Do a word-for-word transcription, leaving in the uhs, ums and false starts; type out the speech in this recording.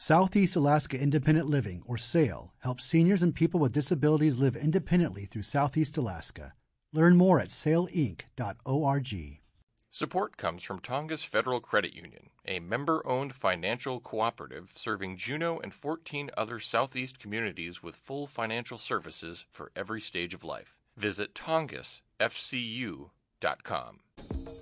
Southeast Alaska Independent Living, or SAIL, helps seniors and people with disabilities live independently through Southeast Alaska. Learn more at sail inc dot org. Support comes from Tongass Federal Credit Union, a member-owned financial cooperative serving Juneau and fourteen other Southeast communities with full financial services for every stage of life. Visit tongass f c u dot com.